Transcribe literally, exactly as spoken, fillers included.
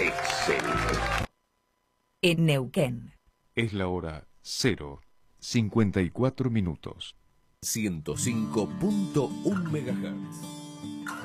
Excelente. En Neuquén. Es la hora cero cincuenta y cuatro minutos. ciento cinco punto uno megahertz.